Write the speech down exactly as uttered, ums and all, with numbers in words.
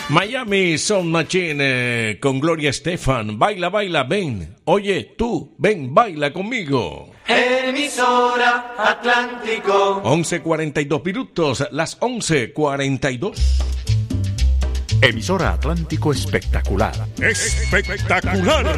Miami Sound Machine eh, con Gloria Estefan. Baila, baila, ven. Oye, tú, ven, baila conmigo. Emisora Atlántico. once cuarenta y dos minutos, las once cuarenta y dos. Emisora Atlántico Espectacular. Espectacular.